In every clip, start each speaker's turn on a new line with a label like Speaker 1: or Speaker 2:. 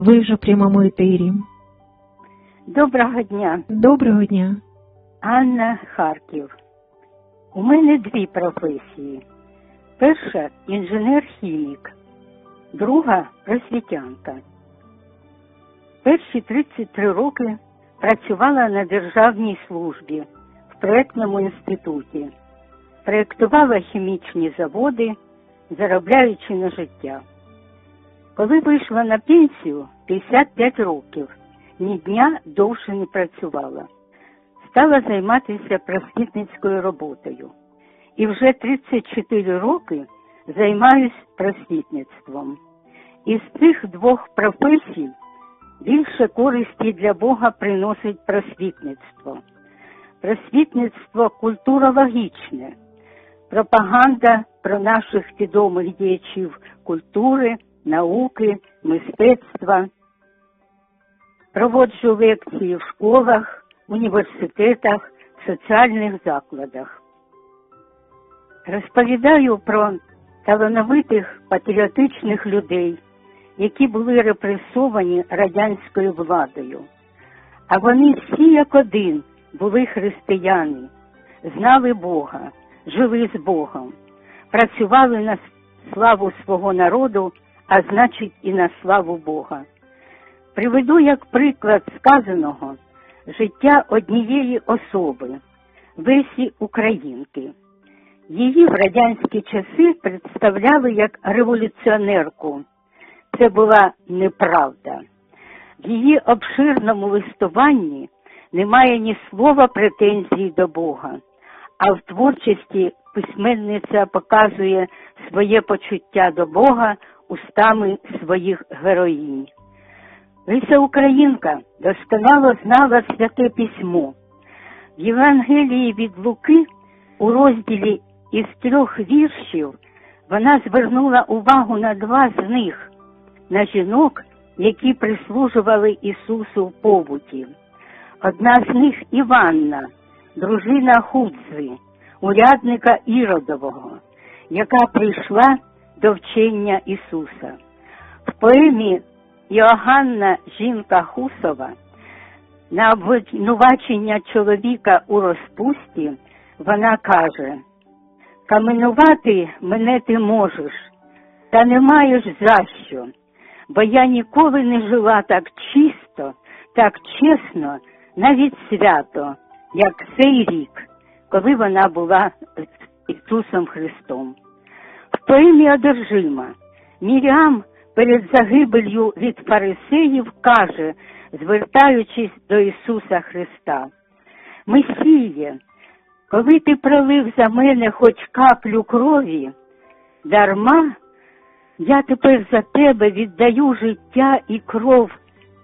Speaker 1: Ви вже в прямому етері.
Speaker 2: Доброго дня.
Speaker 1: Доброго дня.
Speaker 2: Анна, Харків. У мене дві професії. Перша – інженер-хімік, друга – просвітянка. Перші 33 роки працювала на державній службі в проєктному інституті. Проєктувала хімічні заводи, заробляючи на життя. Коли вийшла на пенсію, 55 років, ні дня довше не працювала. Стала займатися просвітницькою роботою. І вже 34 роки займаюсь просвітництвом. Із цих двох професій більше користі для Бога приносить просвітництво. Просвітництво культурологічне, пропаганда про наших відомих діячів культури, науки, мистецтва. Проводжу лекції в школах, університетах, соціальних закладах. Розповідаю про талановитих патріотичних людей, які були репресовані радянською владою. А вони всі як один були християни, знали Бога, жили з Богом, працювали на славу свого народу, а значить і на славу Бога. Приведу як приклад сказаного життя однієї особи, Лесі Українки. Її в радянські часи представляли як революціонерку. Це була неправда. В її обширному листуванні немає ні слова претензій до Бога, а в творчості письменниця показує своє почуття до Бога устами своїх героїнь. Леся Українка досконало знала Святе Письмо. В Євангелії від Луки у розділі із 3 віршів вона звернула увагу на 2 з них, на жінок, які прислужували Ісусу в побуті. Одна з них Іванна, дружина Худзи, урядника Іродового, яка прийшла до вчення Ісуса. В поемі Іоганна «Жінка Хусова» на обвинувачення чоловіка у розпусті вона каже: «Каменувати мене ти можеш, та не маєш за що, бо я ніколи не жила так чисто, так чесно, навіть свято, як цей рік, коли вона була з Ісусом Христом». В поемі «Одержима» Міріам перед загибелью від фарисеїв каже, звертаючись до Ісуса Христа: «Месіє, коли ти пролив за мене хоч каплю крові, дарма я тепер за тебе віддаю життя і кров,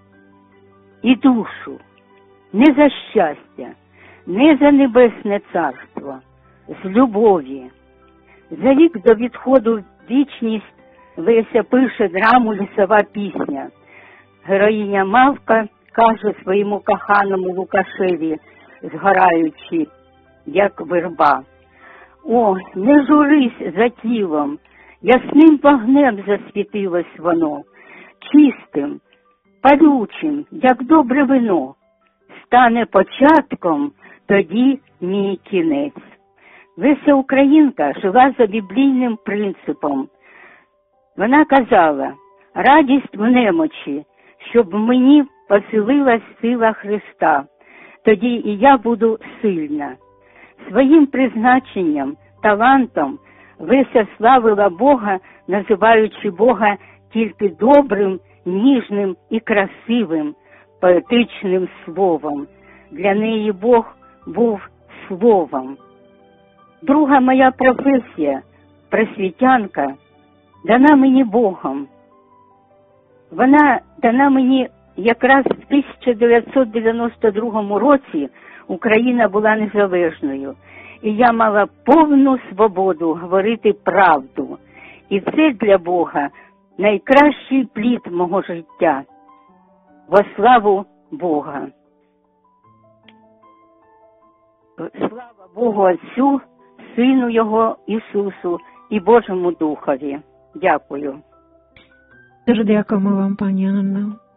Speaker 2: і душу, не за щастя, не за небесне царство, з любові». За рік до відходу в вічність Леся пише драму «Лісова пісня». Героїня Мавка каже своєму коханому Лукашеві, згораючи, як верба: «О, не журись за тілом, ясним вогнем засвітилось воно, чистим, палючим, як добре вино, стане початком, тоді мій кінець». Леся Українка жила за біблійним принципом. Вона казала: «Радість в немочі, щоб мені поселилась сила Христа, тоді і я буду сильна». Своїм призначенням, талантом Леся славила Бога, називаючи Бога тільки добрим, ніжним і красивим, поетичним словом. Для неї Бог був словом. Друга моя професія – просвітянка, дана мені Богом. Вона дана мені якраз в 1992 році. Україна була незалежною, і я мала повну свободу говорити правду. І це для Бога найкращий плід мого життя. Во славу Бога. Слава Богу Отцю, Сину Його Ісусу і Божому Духові. Дякую.
Speaker 1: Дуже дякуємо вам, пані Анна.